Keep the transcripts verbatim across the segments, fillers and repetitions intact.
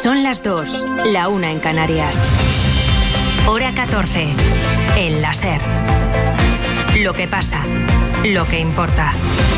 Son las dos, la una en Canarias. Hora catorce, en la SER. Lo que pasa, lo que importa.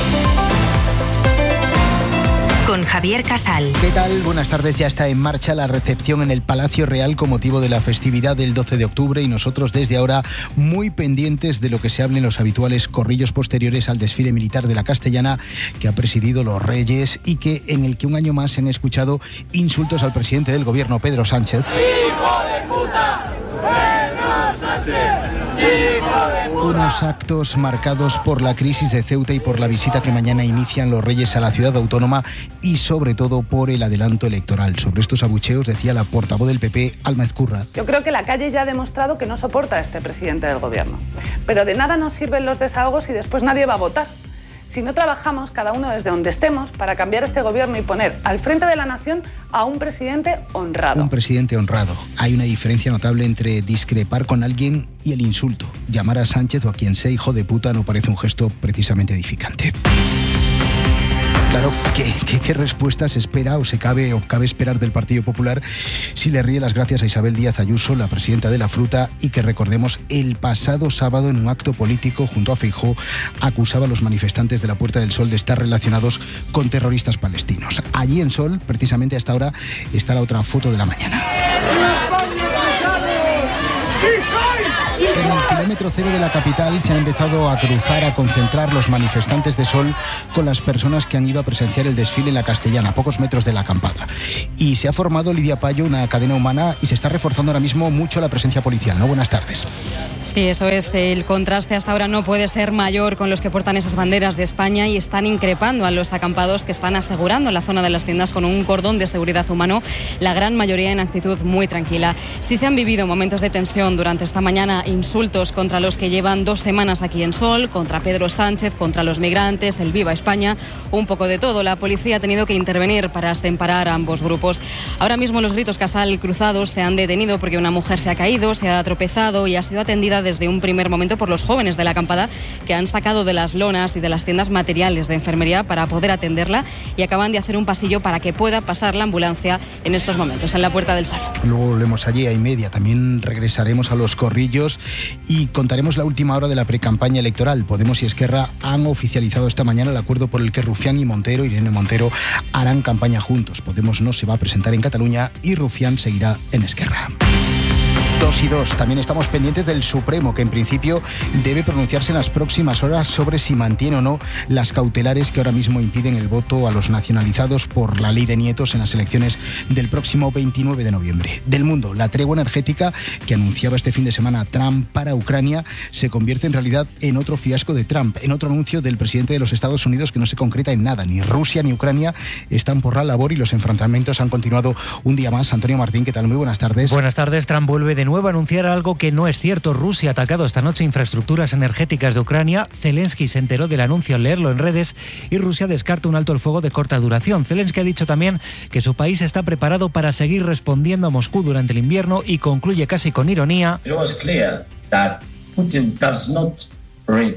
Con Javier Casal. ¿Qué tal? Buenas tardes. Ya está en marcha la recepción en el Palacio Real con motivo de la festividad del doce de octubre y nosotros desde ahora muy pendientes de lo que se hable en los habituales corrillos posteriores al desfile militar de la Castellana que ha presidido los Reyes y que en el que un año más se han escuchado insultos al presidente del gobierno, Pedro Sánchez. ¡Hijo de puta! ¡Pedro Sánchez! Unos actos marcados por la crisis de Ceuta y por la visita que mañana inician los Reyes a la ciudad autónoma y sobre todo por el adelanto electoral. Sobre estos abucheos decía la portavoz del P P, Alma Ezcurra. Yo creo que la calle ya ha demostrado que no soporta a este presidente del gobierno. Pero de nada nos sirven los desahogos y después nadie va a votar. Si no trabajamos cada uno desde donde estemos para cambiar este gobierno y poner al frente de la nación a un presidente honrado. Un presidente honrado. Hay una diferencia notable entre discrepar con alguien y el insulto. Llamar a Sánchez o a quien sea hijo de puta no parece un gesto precisamente edificante. Claro, ¿qué, qué, qué respuesta se espera o se cabe o cabe esperar del Partido Popular si le ríe las gracias a Isabel Díaz Ayuso, la presidenta de la Fruta, y que recordemos el pasado sábado en un acto político junto a Feijóo acusaba a los manifestantes de la Puerta del Sol de estar relacionados con terroristas palestinos? Allí en Sol, precisamente hasta ahora, está la otra foto de la mañana. En el kilómetro cero de la capital se han empezado a cruzar, a concentrar los manifestantes de Sol con las personas que han ido a presenciar el desfile en la Castellana, a pocos metros de la acampada. Y se ha formado, Lidia Payo, una cadena humana y se está reforzando ahora mismo mucho la presencia policial, ¿no? Buenas tardes. Sí, eso es. El contraste hasta ahora no puede ser mayor con los que portan esas banderas de España y están increpando a los acampados que están asegurando la zona de las tiendas con un cordón de seguridad humano, la gran mayoría en actitud muy tranquila. Sí se han vivido momentos de tensión durante esta mañana, insultos contra los que llevan dos semanas aquí en Sol, contra Pedro Sánchez, contra los migrantes, el Viva España, un poco de todo. La policía ha tenido que intervenir para separar a ambos grupos. Ahora mismo los gritos Casal cruzados se han detenido porque una mujer se ha caído, se ha tropezado y ha sido atendida desde un primer momento por los jóvenes de la acampada que han sacado de las lonas y de las tiendas materiales de enfermería para poder atenderla y acaban de hacer un pasillo para que pueda pasar la ambulancia en estos momentos en la Puerta del Sol. Luego volvemos allí a y media. También regresaremos a los corrillos y contaremos la última hora de la precampaña electoral. Podemos y Esquerra han oficializado esta mañana el acuerdo por el que Rufián y Montero, Irene Montero, harán campaña juntos. Podemos no se va a presentar en Cataluña y Rufián seguirá en Esquerra. Dos y dos. También estamos pendientes del Supremo, que en principio debe pronunciarse en las próximas horas sobre si mantiene o no las cautelares que ahora mismo impiden el voto a los nacionalizados por la ley de nietos en las elecciones del próximo veintinueve de noviembre. Del mundo, la tregua energética que anunciaba este fin de semana Trump para Ucrania se convierte en realidad en otro fiasco de Trump, en otro anuncio del presidente de los Estados Unidos que no se concreta en nada. Ni Rusia ni Ucrania están por la labor y los enfrentamientos han continuado un día más. Antonio Martín, ¿qué tal? Muy buenas tardes. Buenas tardes. Trump vuelve de nuevo a anunciar algo que no es cierto. Rusia ha atacado esta noche infraestructuras energéticas de Ucrania. Zelensky se enteró del anuncio al leerlo en redes y Rusia descarta un alto el fuego de corta duración. Zelensky ha dicho también que su país está preparado para seguir respondiendo a Moscú durante el invierno y concluye casi con ironía. It was clear that Putin does not read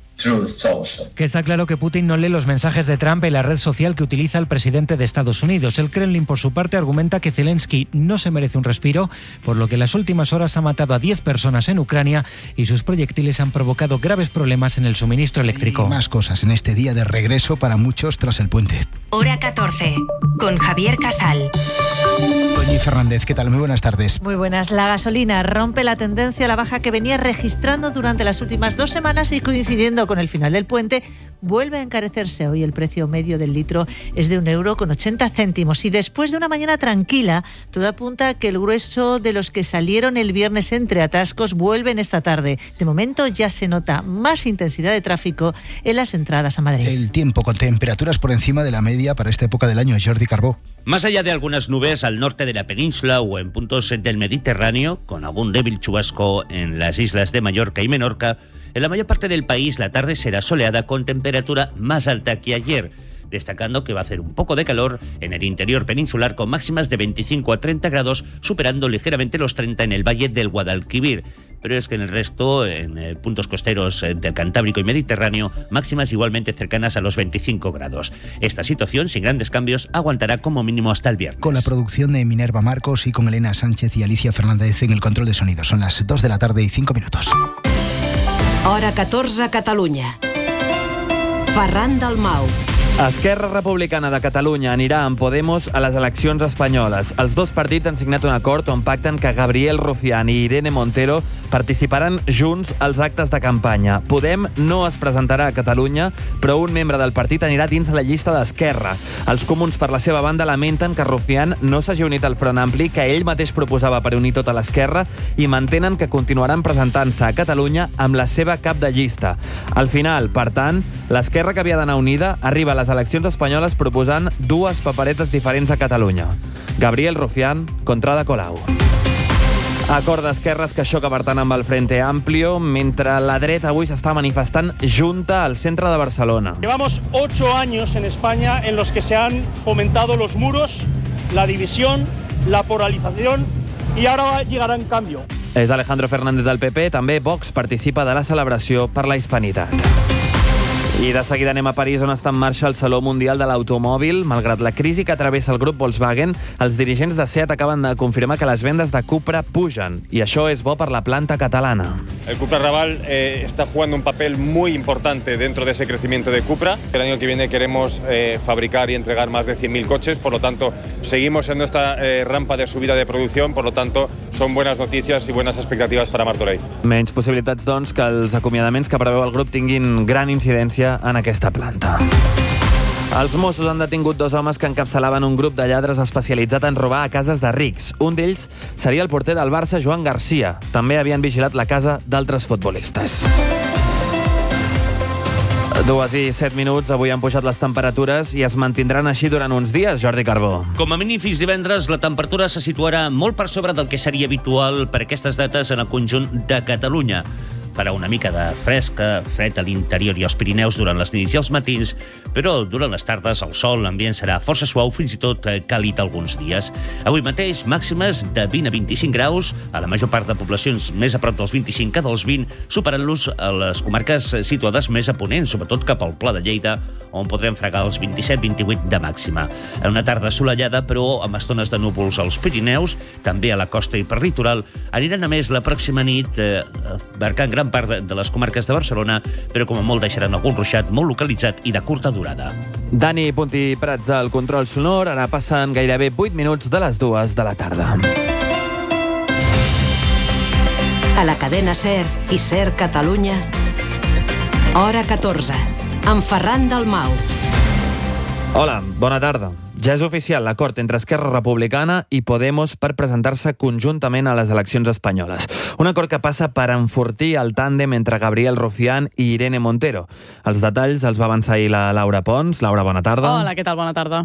Que está claro que Putin no lee los mensajes de Trump en la red social que utiliza el presidente de Estados Unidos. El Kremlin, por su parte, argumenta que Zelensky no se merece un respiro, por lo que en las últimas horas ha matado a diez personas en Ucrania y sus proyectiles han provocado graves problemas en el suministro eléctrico. Y más cosas en este día de regreso para muchos tras el puente. Hora catorce, con Javier Casal. Doña Fernández, ¿qué tal? Muy buenas tardes. Muy buenas. La gasolina rompe la tendencia a la baja que venía registrando durante las últimas dos semanas y coincidiendo con el final del puente, vuelve a encarecerse. Hoy el precio medio del litro es de un euro con ochenta céntimos y después de una mañana tranquila, todo apunta a que el grueso de los que salieron el viernes entre atascos vuelven esta tarde. De momento ya se nota más intensidad de tráfico en las entradas a Madrid. El tiempo con temperaturas por encima de la media para esta época del año. Jordi Carbó. Más allá de algunas nubes al norte de la península o en puntos del Mediterráneo, con algún débil chubasco en las islas de Mallorca y Menorca, en la mayor parte del país la tarde será soleada con temperatura más alta que ayer, destacando que va a hacer un poco de calor en el interior peninsular con máximas de veinticinco a treinta grados, superando ligeramente los treinta en el valle del Guadalquivir. pero es que en el resto, en eh, puntos costeros eh, del Cantábrico y Mediterráneo, máximas igualmente cercanas a los veinticinco grados. Esta situación, sin grandes cambios, aguantará como mínimo hasta el viernes. Con la producción de Minerva Marcos y con Elena Sánchez y Alicia Fernández en el control de sonido. Son las dos de la tarde y cinco minutos. Hora catorze a Catalunya. Ferran Dalmau. Esquerra Republicana de Catalunya anirà amb Podemos a les eleccions espanyoles. Els dos partits han signat un acord on pacten que Gabriel Rufián i Irene Montero participaran junts als actes de campanya. Podem no es presentarà a Catalunya, però un membre del partit anirà dins la llista d'Esquerra. Els comuns, per la seva banda, lamenten que Rufián no s'hagi unit al Front Ampli, que ell mateix proposava per unir tota l'esquerra, i mantenen que continuaran presentant-se a Catalunya amb la seva cap de llista. Al final, per tant, l'esquerra que havia d'anar unida arriba a les eleccions espanyoles proposant dues paperetes diferents a Catalunya. Gabriel Rufián contra Ada Colau. Acord d'esquerres que xoca, per tant, amb el Frente Amplio, mentre la dreta avui s'està manifestant junta al centre de Barcelona. Llevamos ocho años en España en los que se han fomentado los muros, la división, la polarización y ahora llegará un cambio. És Alejandro Fernández del P P, també Vox participa de la celebració per la hispanitat. I de seguida anem a París, on està en marxa el Saló Mundial de l'Automòbil. Malgrat la crisi que travessa el grup Volkswagen, els dirigents de SEAT acaben de confirmar que les vendes de Cupra pugen, i això és bo per la planta catalana. El Cupra Raval eh, está jugando un papel muy importante dentro de ese crecimiento de Cupra. El año que viene queremos eh, fabricar y entregar más de cien mil coches, por lo tanto, seguimos en nuestra eh, rampa de subida de producción, por lo tanto, son buenas noticias y buenas expectativas para Martorell. Menys possibilitats, doncs, que els acomiadaments que preveu el grup tinguin gran incidència en aquesta planta. Els Mossos han detingut dos homes que encapçalaven un grup de lladres especialitzat en robar a cases de rics. Un d'ells seria el porter del Barça, Joan Garcia. També havien vigilat la casa d'altres futbolistes. Dues i set minuts, avui han pujat les temperatures i es mantindran així durant uns dies, Jordi Carbó. Com a mínim fins divendres, la temperatura se situarà molt per sobre del que seria habitual per aquestes dates en el conjunt de Catalunya. Farà una mica de fresca, fred a l'interior i als Pirineus durant les nits i els matins, però durant les tardes el sol, l'ambient serà força suau, fins i tot càlid alguns dies. Avui mateix, màximes de vint a vint-i-cinc graus, a la major part de poblacions més a prop dels vint-i-cinc que dels vint, superant-los a les comarques situades més a ponent, sobretot cap al Pla de Lleida, on podrem fregar els vint-i-set vint-i-vuit de màxima. En una tarda assolellada, però amb estones de núvols als Pirineus, també a la costa i per litoral, aniran a més la pròxima nit, eh, marcant gran part de les comarques de Barcelona, però com a molt deixaran algun ruixat molt localitzat i de curta durada. Dani Puntí Prats al control sonor, ara passen gairebé vuit minuts de les dues de la tarda. A la cadena SER i SER Catalunya, hora catorze, amb Ferran Dalmau. Hola, bona tarda. Ja és oficial l'acord entre Esquerra Republicana i Podemos per presentar-se conjuntament a les eleccions espanyoles. Un acord que passa per enfortir el tàndem entre Gabriel Rufián i Irene Montero. Els detalls els va avançar ahir la Laura Pons. Laura, bona tarda. Hola, què tal? Bona tarda.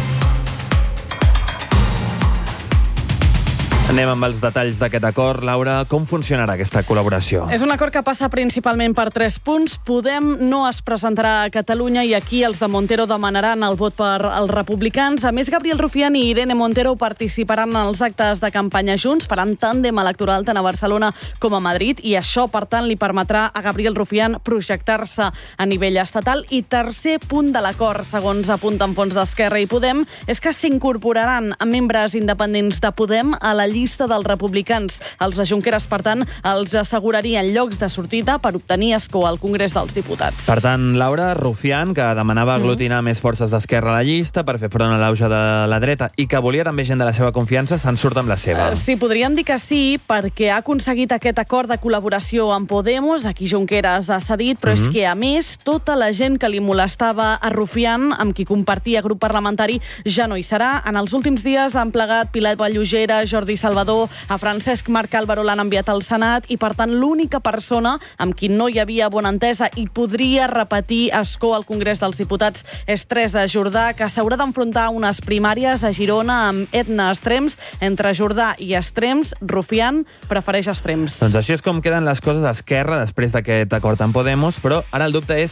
Anem amb els detalls d'aquest acord. Laura, com funcionarà aquesta col·laboració? És un acord que passa principalment per tres punts. Podem no es presentarà a Catalunya i aquí els de Montero demanaran el vot per als republicans. A més, Gabriel Rufián i Irene Montero participaran en els actes de campanya junts, faran tàndem electoral tant a Barcelona com a Madrid, i això, per tant, li permetrà a Gabriel Rufián projectar-se a nivell estatal. I tercer punt de l'acord, segons apunten fons d'Esquerra i Podem, és que s'incorporaran membres independents de Podem a la llista dels republicans. Els de Junqueras, per tant, els assegurarien llocs de sortida per obtenir escó al Congrés dels Diputats. Per tant, Laura, Rufián, que demanava aglutinar mm. més forces d'Esquerra a la llista per fer front a l'auge de la dreta i que volia també gent de la seva confiança, se'n surt amb la seva. Sí, podríem dir que sí, perquè ha aconseguit aquest acord de col·laboració amb Podemos. Aquí Junqueras ha cedit, però mm-hmm. és que, a més, tota la gent que li molestava a Rufián, amb qui compartia grup parlamentari, ja no hi serà. En els últims dies han plegat Pilar Vallugera, Jordi Salvador, a Francesc Marc Álvaro l'han enviat al Senat i, per tant, l'única persona amb qui no hi havia bona entesa i podria repetir escó al Congrés dels Diputats és Teresa Jordà, que s'haurà d'enfrontar a unes primàries a Girona amb Etna Extrems. Entre Jordà i Extrems, Rufián prefereix Extrems. Doncs així és com queden les coses d'Esquerra després d'aquest acord amb Podemos, però ara el dubte és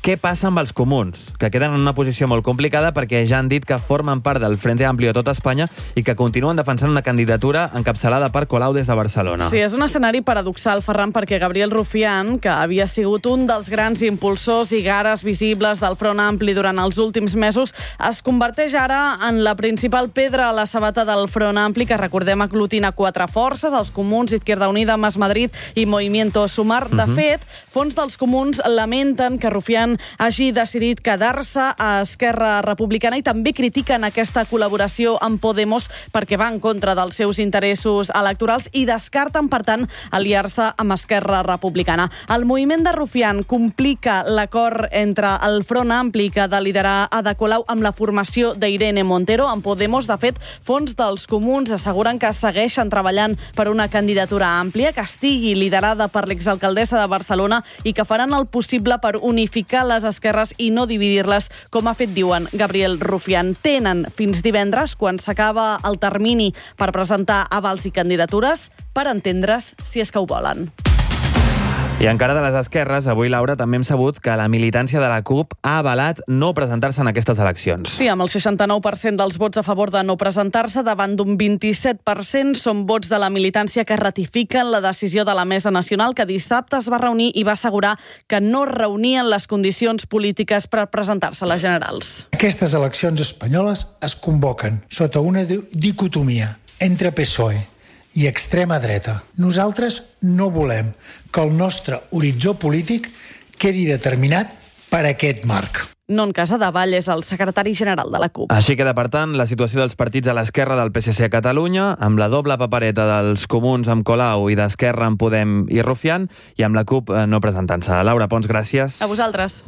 Què passa amb els comuns? Que queden en una posició molt complicada perquè ja han dit que formen part del Frente Amplio a tot Espanya i que continuen defensant una candidatura encapçalada per Colau des de Barcelona. Sí, és un escenari paradoxal, Ferran, perquè Gabriel Rufián, que havia sigut un dels grans impulsors i gares visibles del Front Ampli durant els últims mesos, es converteix ara en la principal pedra a la sabata del Front Ampli, que recordem aglutina quatre forces, els Comuns, Izquierda Unida, Más Madrid i Movimiento Sumar. De Mhm. fet, fons dels Comuns lamenten que Rufián hagi decidit quedar-se a Esquerra Republicana i també critiquen aquesta col·laboració amb Podemos perquè va en contra dels seus interessos electorals i descarten, per tant, aliar-se amb Esquerra Republicana. El moviment de Rufián complica l'acord entre el Front Ampli que ha de liderar Ada Colau amb la formació d'Irene Montero. En Podemos, de fet, fons dels Comuns asseguren que segueixen treballant per una candidatura àmplia que estigui liderada per l'exalcaldessa de Barcelona i que faran el possible per unificar les esquerres i no dividir-les, com ha fet, diuen, Gabriel Rufián. Tenen fins divendres, quan s'acaba el termini per presentar avals i candidatures, per entendre's si és que ho volen. I encara de les esquerres, avui, Laura, també hem sabut que la militància de la CUP ha avalat no presentar-se en aquestes eleccions. Sí, amb el seixanta-nou per cent dels vots a favor de no presentar-se davant d'un vint-i-set per cent són vots de la militància que ratifiquen la decisió de la Mesa Nacional, que dissabte es va reunir i va assegurar que no reunien les condicions polítiques per presentar-se a les generals. Aquestes eleccions espanyoles es convoquen sota una dicotomia entre P S O E i extrema dreta. Nosaltres no volem que el nostre horitzó polític quedi determinat per aquest marc. Non Casadevall és el secretari general de la CUP. Així queda, per tant, la situació dels partits a l'esquerra del P S C a Catalunya, amb la doble papereta dels Comuns amb Colau i d'Esquerra amb Podem i Rufián, i amb la CUP no presentant-se. Laura Pons, gràcies. A vosaltres.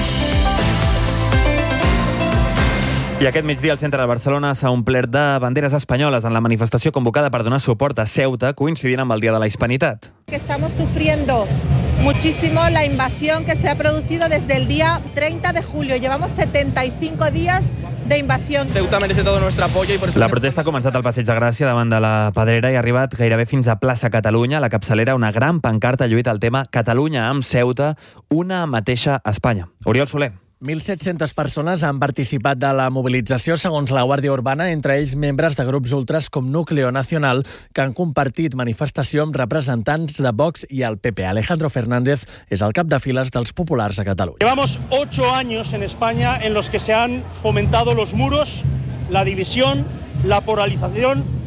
I aquest migdia el centre de Barcelona s'ha omplert de banderes espanyoles en la manifestació convocada per donar suport a Ceuta, coincidint amb el Dia de la Hispanitat. Estamos sufriendo muchísimo la invasión que se ha producido desde el día treinta de julio. Llevamos setenta y cinco días de invasión. Ceuta merece todo nuestro apoyo y por eso... La protesta ha començat al Passeig de Gràcia davant de la Pedrera i ha arribat gairebé fins a plaça Catalunya. A la capçalera, una gran pancarta lluita el tema Catalunya amb Ceuta, una mateixa Espanya. Oriol Soler. mil set-centes persones han participat de la mobilització, segons la Guàrdia Urbana, entre ells membres de grups ultras com Núcleo Nacional, que han compartit manifestació amb representants de Vox i el P P. Alejandro Fernández és el cap de files dels populars a Catalunya. Llevamos ocho años en España en los que se han fomentado los muros, la división, la polarización